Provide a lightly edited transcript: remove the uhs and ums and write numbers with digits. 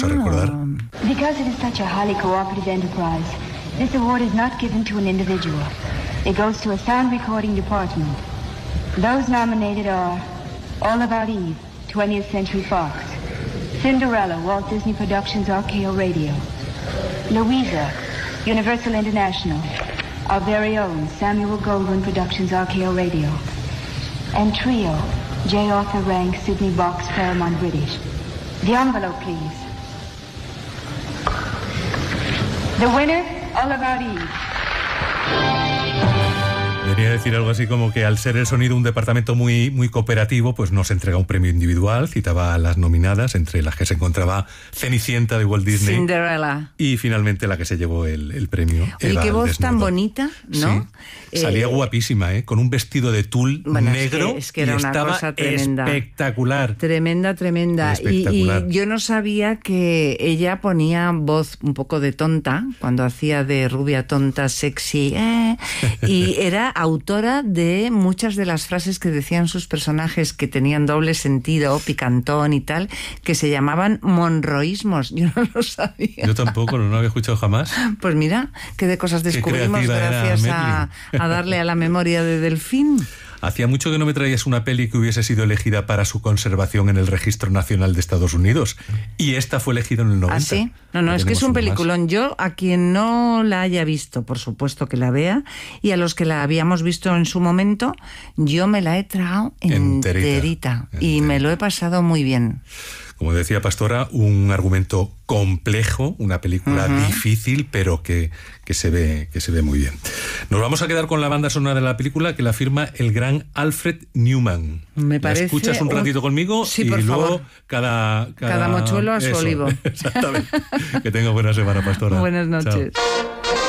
a recordar. Because it is such a highly cooperative enterprise, this award is not given to an individual. It goes to a sound recording department. Those nominated are All About Eve, 20th Century Fox; Cinderella, Walt Disney Productions, RKO Radio; Louisa, Universal International; our very own Samuel Goldwyn Productions, RKO Radio; and Trio, J. Arthur Rank, Sydney Box, Paramount British. The envelope, please. The winner, All About Eve. Venía a decir algo así como que al ser el sonido un departamento muy, muy cooperativo, pues no se entrega un premio individual. Citaba a las nominadas, entre las que se encontraba Cenicienta de Walt Disney. Cinderella. Y finalmente la que se llevó el premio. Oye, Eva, qué voz desnudo. tan bonita, ¿no? Sí. Salía guapísima, con un vestido de tul negro. Es que era y una estaba cosa tremenda. Espectacular. Tremenda. Espectacular. Y yo no sabía que ella ponía voz un poco de tonta, cuando hacía de rubia tonta, sexy, y era autora de muchas de las frases que decían sus personajes, que tenían doble sentido, picantón y tal, que se llamaban monroísmos. Yo no lo sabía. Yo tampoco, no lo había escuchado jamás. Pues mira, qué de cosas descubrimos gracias a darle a la memoria de Delfín. Hacía mucho que no me traías una peli que hubiese sido elegida para su conservación en el Registro Nacional de Estados Unidos. Y esta fue elegida en el 90. ¿Ah, sí? No, es que es un peliculón. Yo, a quien no la haya visto, por supuesto que la vea, y a los que la habíamos visto en su momento, yo me la he tragado enterita. Y me lo he pasado muy bien. Como decía Pastora, un argumento complejo, una película difícil, pero que se ve muy bien. Nos vamos a quedar con la banda sonora de la película, que la firma el gran Alfred Newman. Me parece. La escuchas un ratito conmigo, sí, y por luego favor. cada mochuelo a su olivo. Exactamente. Que tenga buena semana, Pastora. Buenas noches. Chao.